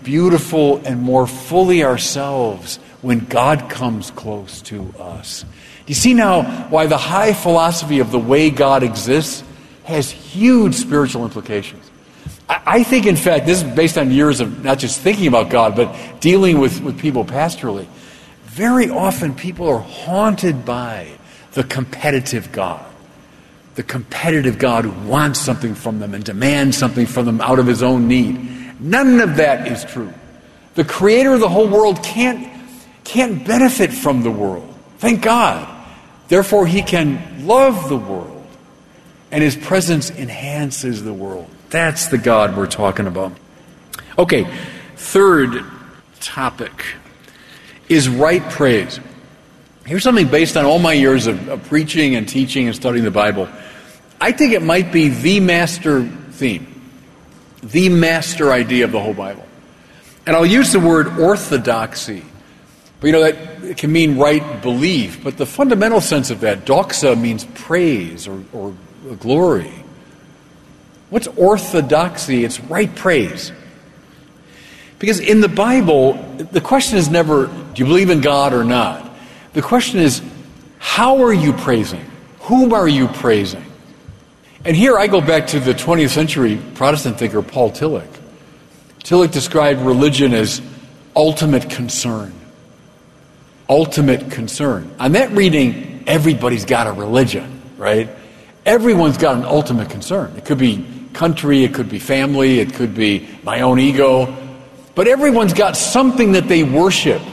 beautiful and more fully ourselves when God comes close to us. Do you see now why the high philosophy of the way God exists has huge spiritual implications? I think, in fact, this is based on years of not just thinking about God, but dealing with people pastorally. Very often people are haunted by the competitive God. The competitive God who wants something from them and demands something from them out of his own need. None of that is true. The creator of the whole world can't benefit from the world. Thank God. Therefore, he can love the world, and his presence enhances the world. That's the God we're talking about. Okay, third topic is right praise. Here's something based on all my years of preaching and teaching and studying the Bible. I think it might be the master theme, the master idea of the whole Bible. And I'll use the word orthodoxy. But that it can mean right belief. But the fundamental sense of that, doxa, means praise or glory. What's orthodoxy? It's right praise. Because in the Bible, the question is never, do you believe in God or not? The question is, how are you praising? Whom are you praising? And here I go back to the 20th century Protestant thinker Paul Tillich. Tillich described religion as ultimate concern. Ultimate concern. On that reading, everybody's got a religion, right? Everyone's got an ultimate concern. It could be country, it could be family, it could be my own ego. But everyone's got something that they worship.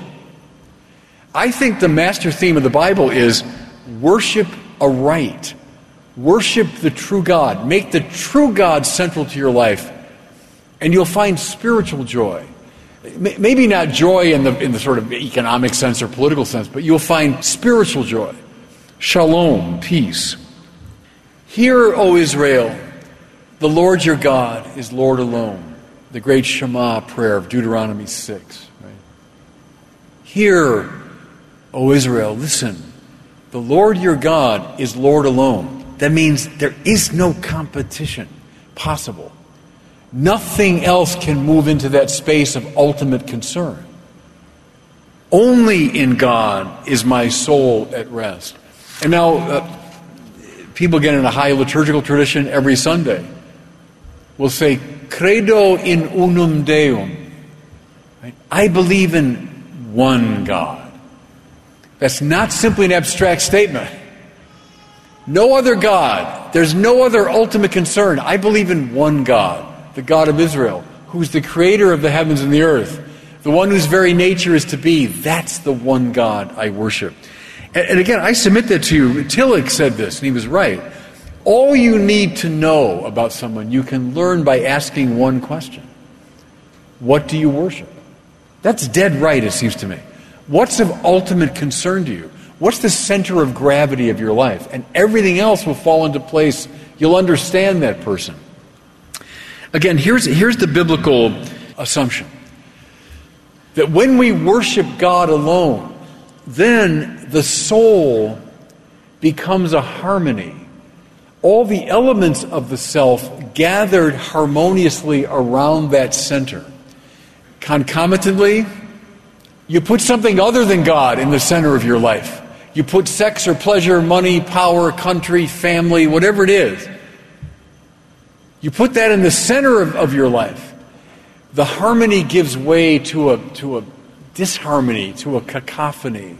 I think the master theme of the Bible is worship aright. Worship the true God. Make the true God central to your life, and you'll find spiritual joy. Maybe not joy in the sort of economic sense or political sense, but you'll find spiritual joy. Shalom, peace. Hear, O Israel, the Lord your God is Lord alone. The great Shema prayer of Deuteronomy 6. Right? Hear, O Israel, listen. The Lord your God is Lord alone. That means there is no competition possible. Nothing else can move into that space of ultimate concern. Only in God is my soul at rest. And now, people get in a high liturgical tradition every Sunday will say, Credo in unum Deum. Right? I believe in one God. That's not simply an abstract statement. No other God. There's no other ultimate concern. I believe in one God. The God of Israel, who's the creator of the heavens and the earth, the one whose very nature is to be. That's the one God I worship. And again, I submit that to you. Tillich said this, and he was right. All you need to know about someone, you can learn by asking one question. What do you worship? That's dead right, it seems to me. What's of ultimate concern to you? What's the center of gravity of your life? And everything else will fall into place. You'll understand that person. Again, here's the biblical assumption. That when we worship God alone, then the soul becomes a harmony. All the elements of the self gathered harmoniously around that center. Concomitantly, you put something other than God in the center of your life. You put sex or pleasure, money, power, country, family, whatever it is. You put that in the center of your life. The harmony gives way to a disharmony, to a cacophony.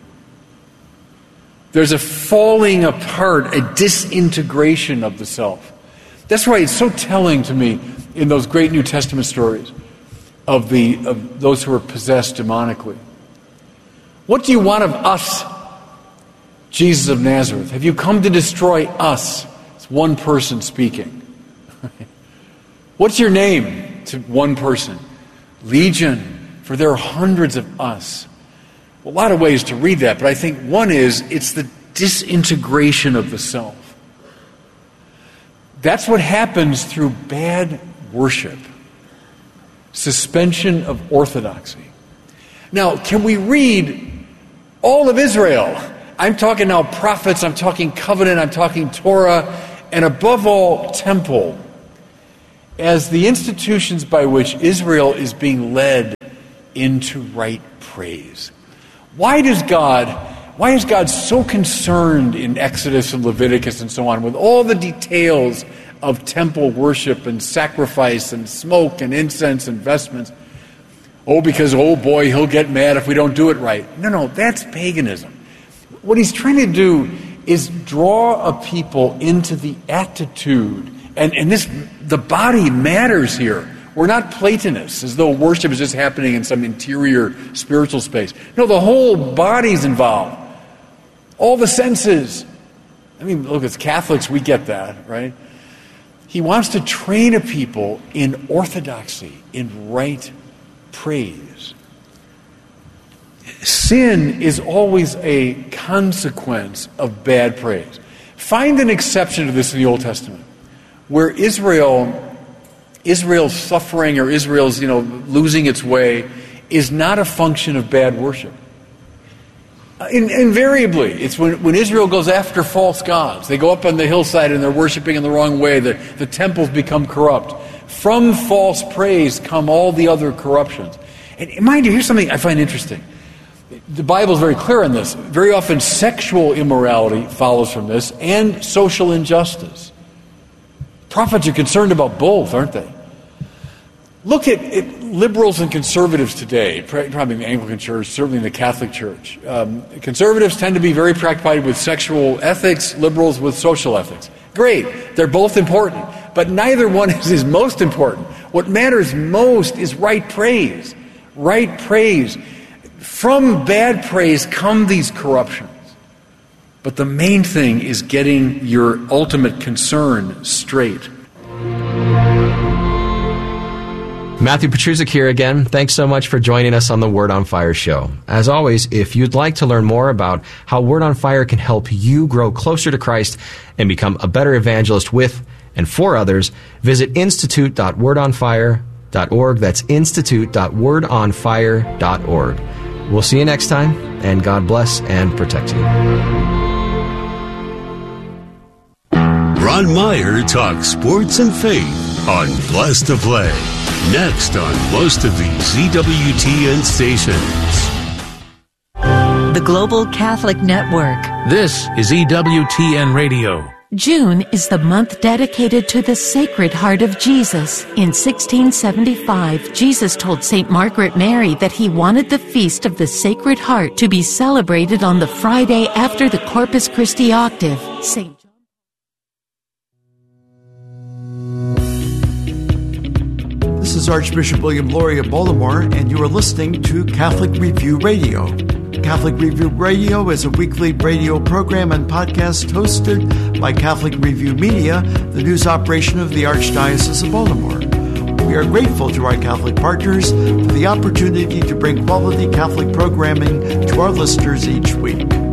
There's a falling apart, a disintegration of the self. That's why it's so telling to me in those great New Testament stories of those who are possessed demonically. What do you want of us, Jesus of Nazareth? Have you come to destroy us? It's one person speaking. What's your name? To one person. Legion, for there are hundreds of us. A lot of ways to read that, but I think one is, it's the disintegration of the self. That's what happens through bad worship. Suspension of orthodoxy. Now, can we read all of Israel? I'm talking now prophets, I'm talking covenant, I'm talking Torah, and above all, temple, as the institutions by which Israel is being led into right praise. Why is God so concerned in Exodus and Leviticus and so on with all the details of temple worship and sacrifice and smoke and incense and vestments? Oh, because, oh boy, he'll get mad if we don't do it right. No, that's paganism. What he's trying to do is draw a people into the attitude. And the body matters here. We're not Platonists, as though worship is just happening in some interior spiritual space. No, the whole body's involved. All the senses. I mean, look, as Catholics, we get that, right? He wants to train a people in orthodoxy, in right praise. Sin is always a consequence of bad praise. Find an exception to this in the Old Testament, where Israel's suffering or Israel's losing its way is not a function of bad worship. Invariably, it's when Israel goes after false gods. They go up on the hillside and they're worshiping in the wrong way. The temples become corrupt. From false praise come all the other corruptions. And mind you, here's something I find interesting. The Bible is very clear on this. Very often sexual immorality follows from this, and social injustice. Prophets are concerned about both, aren't they? Look at liberals and conservatives today, probably in the Anglican Church, certainly in the Catholic Church. Conservatives tend to be very preoccupied with sexual ethics, liberals with social ethics. Great, they're both important, but neither one is most important. What matters most is right praise. Right praise. From bad praise come these corruptions. But the main thing is getting your ultimate concern straight. Matthew Petrusik here again. Thanks so much for joining us on the Word on Fire show. As always, if you'd like to learn more about how Word on Fire can help you grow closer to Christ and become a better evangelist with and for others, visit institute.wordonfire.org. That's institute.wordonfire.org. We'll see you next time, and God bless and protect you. Ron Meyer talks sports and faith on Blessed to Play. Next on most of these EWTN stations. The Global Catholic Network. This is EWTN Radio. June is the month dedicated to the Sacred Heart of Jesus. In 1675, Jesus told St. Margaret Mary that he wanted the Feast of the Sacred Heart to be celebrated on the Friday after the Corpus Christi octave. St. John. This is Archbishop William Lori of Baltimore, and you are listening to Catholic Review Radio. Catholic Review Radio is a weekly radio program and podcast hosted by Catholic Review Media, the news operation of the Archdiocese of Baltimore. We are grateful to our Catholic partners for the opportunity to bring quality Catholic programming to our listeners each week.